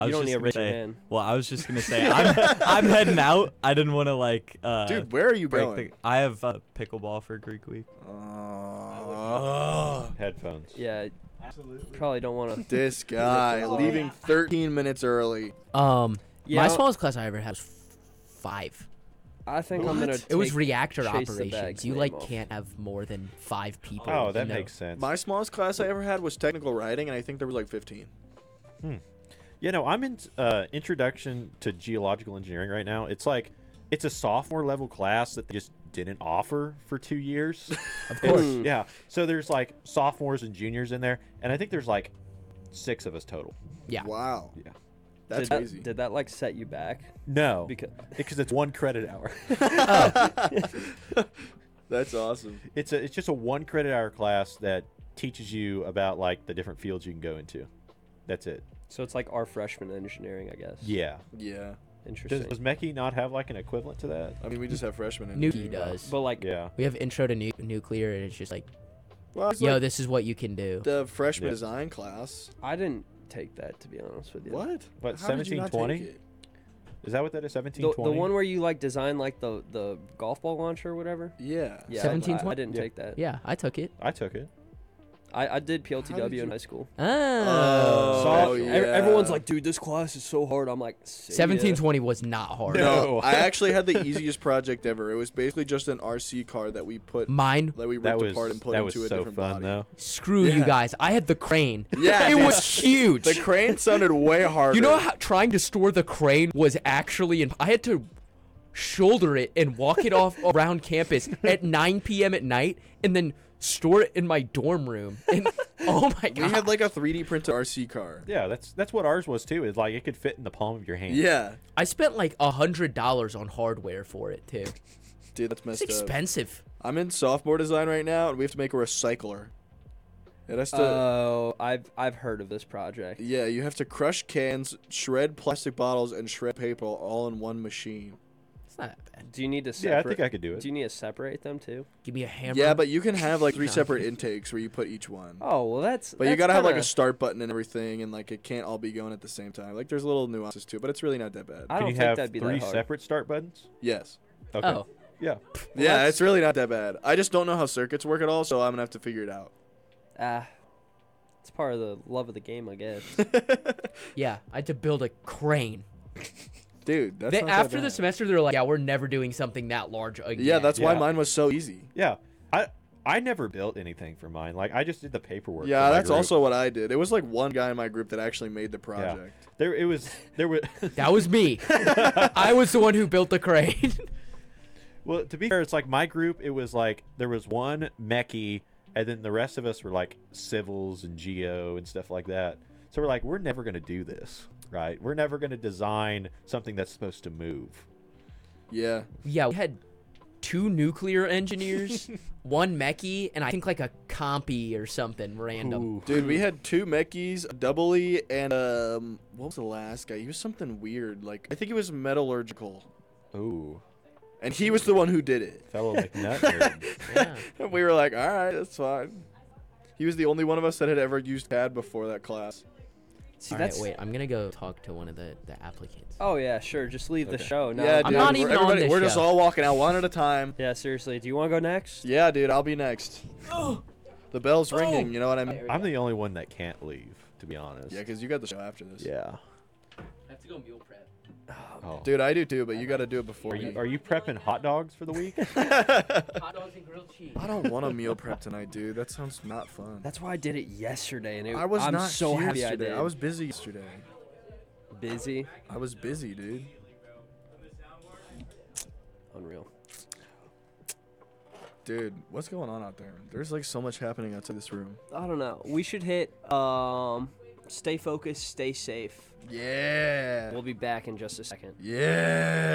I You was don't need just to gonna raise your say. hand. Well, I was just gonna say I'm heading out. I didn't want to like. Dude, where are you break going? I have pickleball for Greek week. Headphones. Yeah, probably don't want to. This guy leaving 13 minutes early. Yeah, My smallest class I ever had was 5. I think I'm gonna. It was take- reactor chase the operations. bag's You name like off. can't have more than 5 people. Oh, that you know. makes sense. My smallest class I ever had was technical writing, and I think there was like 15. You know, I'm in introduction to geological engineering right now. It's like it's a sophomore level class that they just didn't offer for 2 years. Of course. Yeah. So there's like sophomores and juniors in there, and I think there's like 6 of us total. Yeah. Wow. Yeah. That's did crazy. Did that like set you back? No, Because it's 1 credit hour. That's awesome. It's just a 1 credit hour class that teaches you about like the different fields you can go into. That's it. so it's like our freshman engineering, I guess. Yeah. Yeah. Interesting. Does Mechie not have like an equivalent to that? I mean, we just have freshmen in Nuki here. does. But like, Yeah. We have intro to nuclear, and it's just like, Well, it's yo, like this is what you can do. the freshman Yeah. design class. I didn't take that, to be honest with you. What? What, How did you not 1720? take it? Is that what that is? The 1720? one where you like design like the golf ball launcher or whatever. Yeah. Yeah, 1720? I didn't Yeah. take that. Yeah, I took it. I took it. I did PLTW you- in high school. Oh, So yeah. everyone's like, dude, this class is so hard. I'm like, "See ya." 1720 was not hard. No. I actually had the easiest project ever. It was basically just an RC car that we put Mine, that we That ripped was apart and put that was into a so different fun body. though. screw you Yeah. guys. I had the crane. Yeah, it dude. was huge. The crane sounded way harder. You know how trying to store the crane was actually, I had to shoulder it and walk it off around campus at 9 p.m. at night, and then store it in my dorm room. And oh my god, we had like a 3D printed RC car. Yeah, that's what ours was too. Is like it could fit in the palm of your hand. Yeah, I spent like $100 on hardware for it too. dude, that's It's messed up. expensive. I'm in sophomore design right now, and we have to make a recycler. It has to. Oh, I've heard of this project. Yeah, you have to crush cans, shred plastic bottles, and shred paper all in one machine. It's not that bad. Do you need to Yeah, I separate? think I could do it. Do you need to separate them too? Give me a hammer. Yeah, but you can have like 3 No. separate intakes where you put each one. Oh well, that's. But you that's gotta have like a kinda- start button and everything, and like it can't all be going at the same time. Like there's little nuances to it, but it's really not that bad. I Can don't you think have that'd be 3 that hard. separate start buttons? Yes. Okay. Oh, Yeah. Yeah, that's- it's really not that bad. I just don't know how circuits work at all, so I'm gonna have to figure it out. It's part of the love of the game, I guess. yeah. I had to build a crane. Dude, that's They, not that after the bad. semester, they're like, yeah, we're never doing something that large again. Yeah, that's why Yeah. mine was so easy. Yeah. I never built anything for mine. Like I just did the paperwork. Yeah, for my that's group. also what I did. It was like one guy in my group that actually made the project. there was That was me. I was the one who built the crane. well, to be fair, it's like my group, it was like there was one Mechie, and then the rest of us were like civils and geo and stuff like that. So we're like, we're never gonna do this, right? We're never gonna design something that's supposed to move. Yeah. Yeah, we had 2 nuclear engineers, 1 mechie, and I think like a compy or something random. Ooh. Dude, we had 2 mechies, a double E, and what was the last guy? He was something weird. Like I think he was metallurgical. Ooh. And he was the one who did it. Fellow McNutt nerd. Yeah. And we were like, all right, that's fine. He was the only one of us that had ever used CAD before that class. See, All right, that's. wait, I'm gonna go talk to one of the applicants. Oh yeah, sure. Just leave the Okay. show. No, Yeah, I'm dude. not we're even on everybody- this We're just show. all walking out one at a time. Yeah, seriously. Do you want to go next? Yeah, dude, I'll be next. The bell's ringing, you know what I mean? I'm the only one that can't leave, to be honest. Yeah, because you got the show after this. Yeah. I have to go meal prep. Oh. Dude, I do too, but you got to do it before me. Are you prepping hot dogs for the week? Hot dogs and grilled cheese. I don't want a meal prep tonight, dude. That sounds not fun. That's why I did it yesterday, and I was I'm not so here happy yesterday. I did. I was busy yesterday. busy. I was busy, dude. Unreal. Dude, what's going on out there? There's like so much happening outside this room. I don't know. We should hit stay focused, stay safe. Yeah. We'll be back in just a second. Yeah.